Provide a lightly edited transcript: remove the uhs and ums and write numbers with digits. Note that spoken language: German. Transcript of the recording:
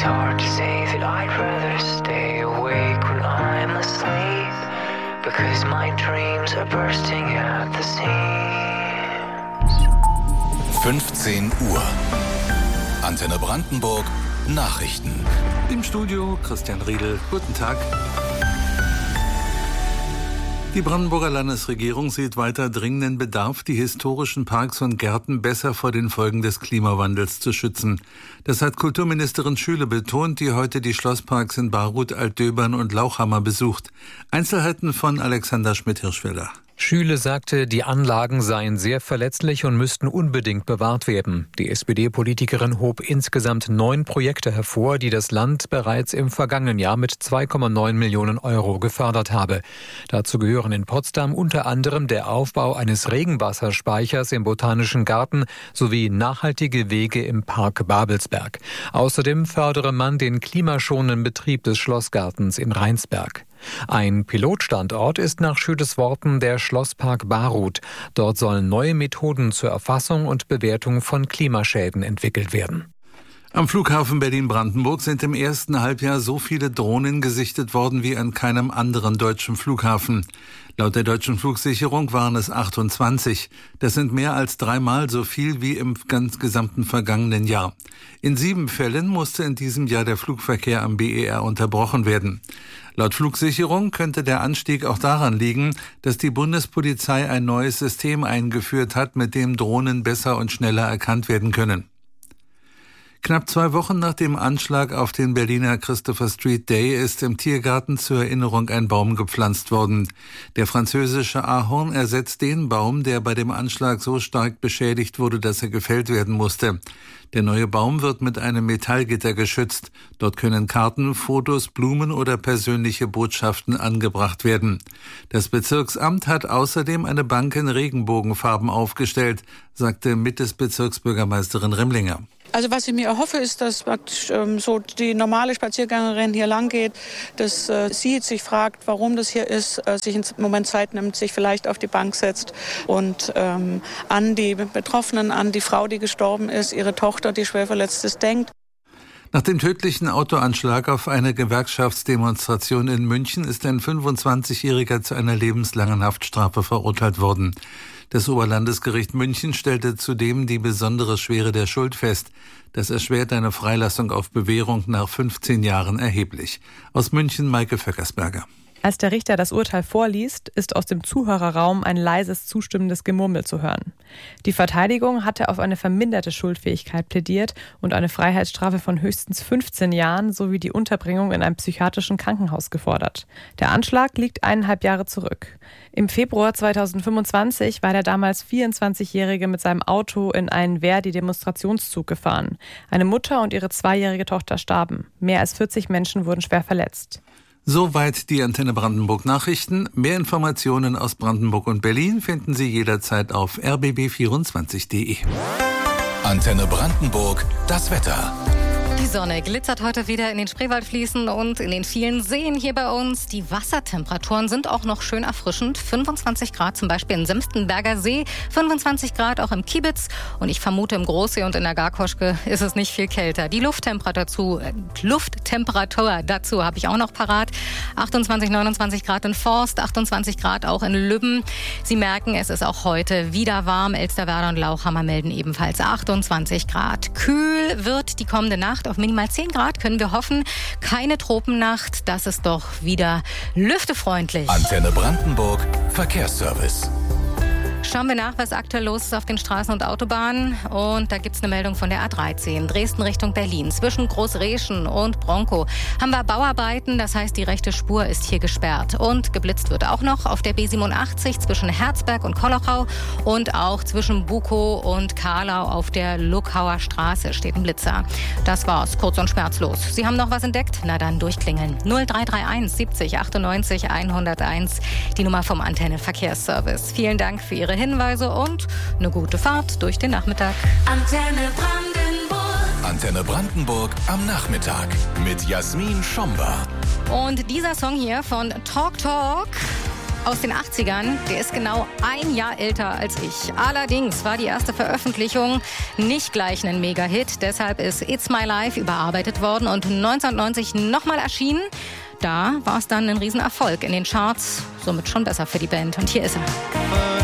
hard to say that I'd rather stay awake when I'm asleep, because my dreams are bursting at the seams. 15 Uhr. Antenne Brandenburg. Nachrichten. Im Studio Christian Riedel. Guten Tag. Die Brandenburger Landesregierung sieht weiter dringenden Bedarf, die historischen Parks und Gärten besser vor den Folgen des Klimawandels zu schützen. Das hat Kulturministerin Schüle betont, die heute die Schlossparks in Baruth, Altdöbern und Lauchhammer besucht. Einzelheiten von Alexander Schmidt-Hirschfelder. Schüle sagte, die Anlagen seien sehr verletzlich und müssten unbedingt bewahrt werden. Die SPD-Politikerin hob insgesamt 9 Projekte hervor, die das Land bereits im vergangenen Jahr mit 2,9 Millionen Euro gefördert habe. Dazu gehören in Potsdam unter anderem der Aufbau eines Regenwasserspeichers im Botanischen Garten sowie nachhaltige Wege im Park Babelsberg. Außerdem fördere man den klimaschonenden Betrieb des Schlossgartens in Rheinsberg. Ein Pilotstandort ist nach Schüles Worten der Schlosspark Baruth. Dort sollen neue Methoden zur Erfassung und Bewertung von Klimaschäden entwickelt werden. Am Flughafen Berlin-Brandenburg sind im ersten Halbjahr so viele Drohnen gesichtet worden wie an keinem anderen deutschen Flughafen. Laut der Deutschen Flugsicherung waren es 28. Das sind mehr als 3-mal so viel wie im gesamten vergangenen Jahr. In 7 Fällen musste in diesem Jahr der Flugverkehr am BER unterbrochen werden. Laut Flugsicherung könnte der Anstieg auch daran liegen, dass die Bundespolizei ein neues System eingeführt hat, mit dem Drohnen besser und schneller erkannt werden können. Knapp 2 Wochen nach dem Anschlag auf den Berliner Christopher Street Day ist im Tiergarten zur Erinnerung ein Baum gepflanzt worden. Der französische Ahorn ersetzt den Baum, der bei dem Anschlag so stark beschädigt wurde, dass er gefällt werden musste. Der neue Baum wird mit einem Metallgitter geschützt. Dort können Karten, Fotos, Blumen oder persönliche Botschaften angebracht werden. Das Bezirksamt hat außerdem eine Bank in Regenbogenfarben aufgestellt, sagte Mitte-Bezirksbürgermeisterin Remlinger. Also was ich mir erhoffe, ist, dass so die normale Spaziergängerin hier lang geht, dass sie sich fragt, warum das hier ist, sich im Moment Zeit nimmt, sich vielleicht auf die Bank setzt und an die Betroffenen, an die Frau, die gestorben ist, ihre Tochter, die schwer verletzt ist, denkt. Nach dem tödlichen Autoanschlag auf eine Gewerkschaftsdemonstration in München ist ein 25-Jähriger zu einer lebenslangen Haftstrafe verurteilt worden. Das Oberlandesgericht München stellte zudem die besondere Schwere der Schuld fest. Das erschwert eine Freilassung auf Bewährung nach 15 Jahren erheblich. Aus München Maike Vöckersberger. Als der Richter das Urteil vorliest, ist aus dem Zuhörerraum ein leises, zustimmendes Gemurmel zu hören. Die Verteidigung hatte auf eine verminderte Schuldfähigkeit plädiert und eine Freiheitsstrafe von höchstens 15 Jahren sowie die Unterbringung in einem psychiatrischen Krankenhaus gefordert. Der Anschlag liegt 1,5 Jahre zurück. Im Februar 2025 war der damals 24-Jährige mit seinem Auto in einen Verdi-Demonstrationszug gefahren. Eine Mutter und ihre 2-jährige Tochter starben. Mehr als 40 Menschen wurden schwer verletzt. Soweit die Antenne Brandenburg Nachrichten. Mehr Informationen aus Brandenburg und Berlin finden Sie jederzeit auf rbb24.de. Antenne Brandenburg. Das Wetter. Die Sonne glitzert heute wieder in den Spreewaldfließen und in den vielen Seen hier bei uns. Die Wassertemperaturen sind auch noch schön erfrischend. 25 Grad zum Beispiel im Senftenberger See, 25 Grad auch im Kiebitz. Und ich vermute, im Großsee und in der Garkoschke ist es nicht viel kälter. Die Lufttemperatur dazu habe ich auch noch parat. 28, 29 Grad in Forst, 28 Grad auch in Lübben. Sie merken, es ist auch heute wieder warm. Elsterwerda und Lauchhammer melden ebenfalls 28 Grad. Kühl wird die kommende Nacht. Auf minimal 10 Grad können wir hoffen. Keine Tropennacht. Das ist doch wieder lüftefreundlich. Antenne Brandenburg. Verkehrsservice. Schauen wir nach, was aktuell los ist auf den Straßen und Autobahnen. Und da gibt es eine Meldung von der A13, Dresden Richtung Berlin. Zwischen Großreschen und Bronkow haben wir Bauarbeiten, das heißt, die rechte Spur ist hier gesperrt. Und geblitzt wird auch noch auf der B87 zwischen Herzberg und Kolochau und auch zwischen Bukow und Karlau auf der Luckauer Straße steht ein Blitzer. Das war's, kurz und schmerzlos. Sie haben noch was entdeckt? Na dann durchklingeln. 0331 70 98 101, die Nummer vom Antenne Verkehrsservice. Vielen Dank für Ihre Hinweise und eine gute Fahrt durch den Nachmittag. Antenne Brandenburg. Antenne Brandenburg am Nachmittag mit Jasmin Schomba. Und dieser Song hier von Talk Talk aus den 80ern. Der ist genau ein Jahr älter als ich. Allerdings war die erste Veröffentlichung nicht gleich ein Mega-Hit. Deshalb ist It's My Life überarbeitet worden und 1990 nochmal erschienen. Da war es dann ein Riesenerfolg in den Charts. Somit schon besser für die Band. Und hier ist er.